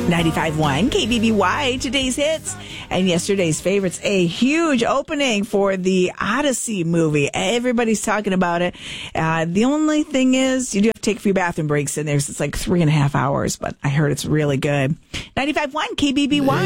95.1 KBBY, today's hits and yesterday's favorites. A huge opening for the Odyssey movie. Everybody's talking about it. The only thing is, you do have to take a few bathroom breaks in there. So it's like 3.5 hours, but I heard it's really good. 95.1 KBBY.